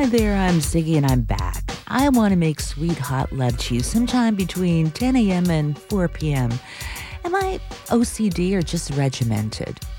Hi there, I'm Ziggy and I'm back. I want to make sweet hot love cheese sometime between 10 a.m. and 4 p.m. Am I OCD or just regimented?